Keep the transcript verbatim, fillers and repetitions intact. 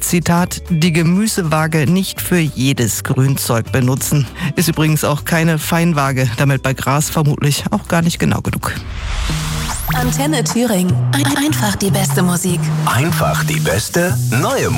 Zitat, die Gemüsewaage nicht für jedes Grünzeug benutzen. Ist übrigens auch keine Feinwaage, damit bei Gras vermutlich auch gar nicht genau genug. Antenne Thüringen. Einfach die beste Musik. Einfach die beste neue Musik.